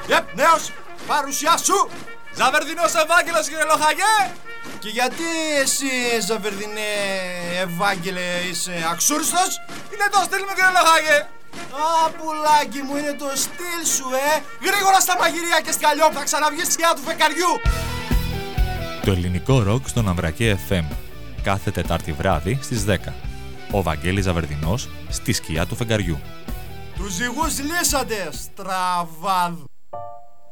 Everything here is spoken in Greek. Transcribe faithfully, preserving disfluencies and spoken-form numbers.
Yep, νέος, παρουσιά σου. Ζαβερδινός Ευάγγελος, κύριε Λοχαγέ. Και γιατί εσύ, Ζαβερδινέ Ευάγγελε, είσαι αξούριστος? Είναι το στυλ μου, κύριε Λοχαγέ. Α, πουλάκι μου, είναι το στυλ σου, ε! Γρήγορα στα μαγειρία και σκαλιό, θα ξαναβγείς στη σκιά του φεκαριού! Το ελληνικό ροκ στον Αμβρακέ εφ εμ. Κάθε Τετάρτη βράδυ στις δέκα. Ο Βαγγέλης Ζαβερδινός στη σκιά του φεγγαριού. Τους ζυγούς λύσατε, στραβάδ!